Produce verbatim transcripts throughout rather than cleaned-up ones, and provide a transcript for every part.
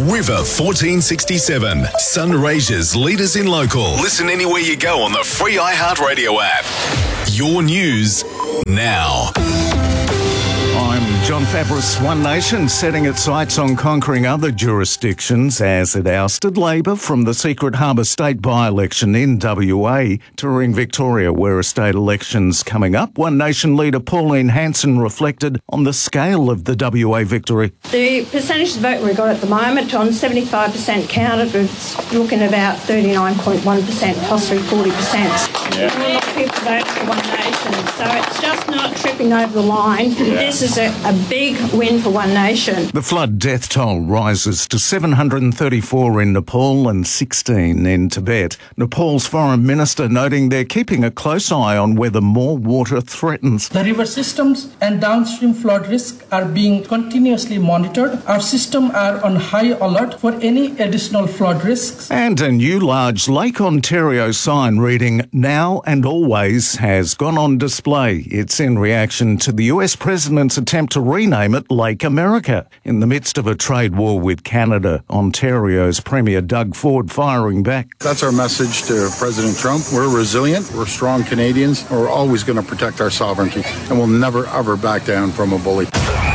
River fourteen sixty-seven, Sunraysia's leaders in local. Listen anywhere you go on the free iHeartRadio app. Your news now. I'm John Fabris. One Nation setting its sights on conquering other jurisdictions as it ousted Labor from the Secret Harbour state by-election in W A. Touring Victoria, where a state election's coming up, One Nation leader Pauline Hanson reflected on the scale of the W A victory. The percentage of vote we've got at the moment, on seventy-five percent counted, it's looking about thirty-nine point one percent, possibly forty percent. Yeah. A lot of people vote for One Nation, so it's just not tripping over the line. Yeah. This is a, a big win for One Nation. The flood death toll rises to seven hundred thirty-four in Nepal and sixteen in Tibet. Nepal's foreign minister noting they're keeping a close eye on whether more water threatens. The river systems and downstream flood risk are being continuously monitored. Our systems are on high alert for any additional flood risks. And a new large Lake Ontario sign reading "Now and Always" has gone on display. It's in reaction to the U S president's attempt to rename it Lake America. In the midst of a trade war with Canada, Ontario's Premier Doug Ford firing back. That's our message to President Trump. We're resilient, we're strong Canadians, we're always going to protect our sovereignty, and we'll never ever back down from a bully.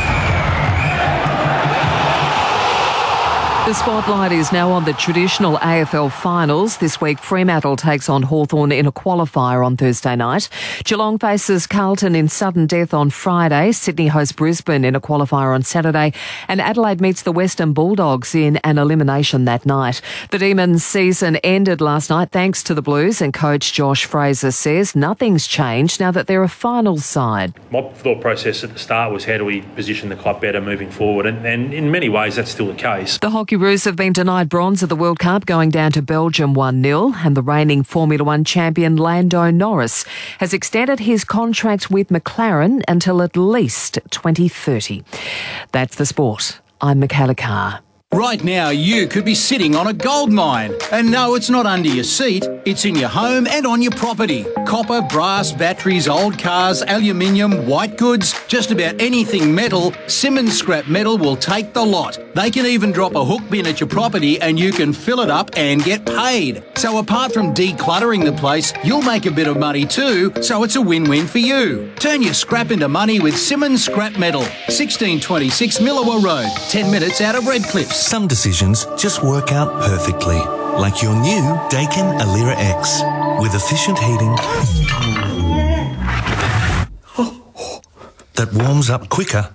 The spotlight is now on the traditional A F L finals. This week, Fremantle takes on Hawthorn in a qualifier on Thursday night. Geelong faces Carlton in sudden death on Friday. Sydney hosts Brisbane in a qualifier on Saturday. And Adelaide meets the Western Bulldogs in an elimination that night. The Demons' season ended last night thanks to the Blues, and coach Josh Fraser says nothing's changed now that they're a finals side. My thought process at the start was how do we position the club better moving forward, and, and in many ways that's still the case. The Hockey Roos have been denied bronze at the World Cup, going down to Belgium one nil, and the reigning Formula One champion Lando Norris has extended his contract with McLaren until at least twenty thirty. That's the sport. I'm Michaela Carr. Right now, you could be sitting on a gold mine. And no, it's not under your seat. It's in your home and on your property. Copper, brass, batteries, old cars, aluminium, white goods, just about anything metal, Simmons Scrap Metal will take the lot. They can even drop a hook bin at your property and you can fill it up and get paid. So apart from decluttering the place, you'll make a bit of money too, so it's a win-win for you. Turn your scrap into money with Simmons Scrap Metal. sixteen twenty-six Millawa Road, ten minutes out of Redcliffe. Some decisions just work out perfectly, like your new Daikin Alira X with efficient heating that warms up quicker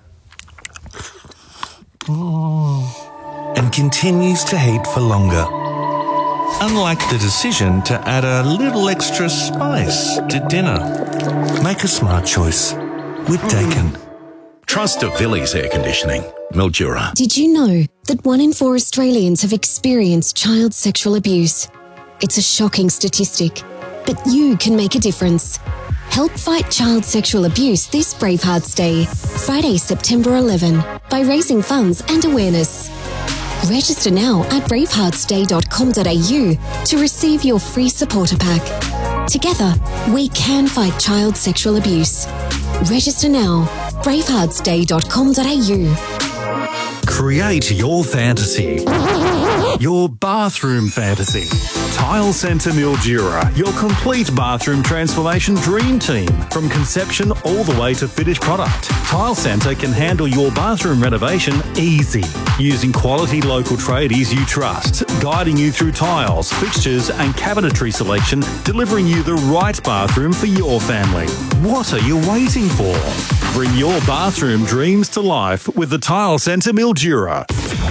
and continues to heat for longer. Unlike the decision to add a little extra spice to dinner. Make a smart choice with Daikin. Trust of Villiers Air Conditioning, Mildura. Did you know that one in four Australians have experienced child sexual abuse? It's a shocking statistic, but you can make a difference. Help fight child sexual abuse this Bravehearts Day, Friday, September eleventh, by raising funds and awareness. Register now at bravehearts day dot com dot a u to receive your free supporter pack. Together, we can fight child sexual abuse. Register now, bravehearts day dot com dot a u. Create your fantasy. Your bathroom fantasy. Tile Centre Mildura, your complete bathroom transformation dream team. From conception all the way to finished product. Tile Centre can handle your bathroom renovation easy. Using quality local tradies you trust, guiding you through tiles, fixtures and cabinetry selection, delivering you the right bathroom for your family. What are you waiting for? Bring your bathroom dreams to life with the Tile Centre Mildura.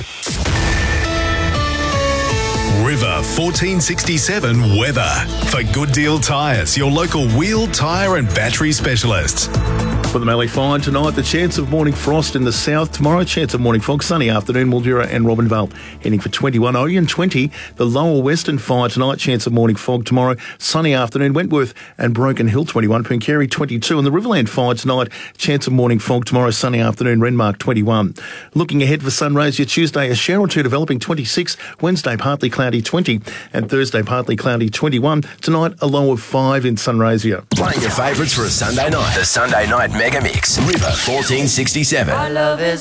River fourteen sixty-seven weather. For Good Deal Tyres, your local wheel, tyre and battery specialists. For the Mallee Fine tonight, the chance of morning frost in the south. Tomorrow, chance of morning fog. Sunny afternoon, Mildura and Robinvale heading for twenty-one. Oyen twenty. The lower western Fine tonight, chance of morning fog. Tomorrow, sunny afternoon. Wentworth and Broken Hill twenty-one. Pooncarie twenty-two. And the Riverland Fine tonight, chance of morning fog. Tomorrow, sunny afternoon. Renmark twenty-one. Looking ahead for Sunraysia, Tuesday, a shower or two developing twenty-six. Wednesday, partly cloudy twenty. And Thursday, partly cloudy twenty-one. Tonight, a low of five in Sunraysia. Playing your favourites for a Sunday night. The Sunday night Mega Mix. River fourteen sixty-seven. Our love is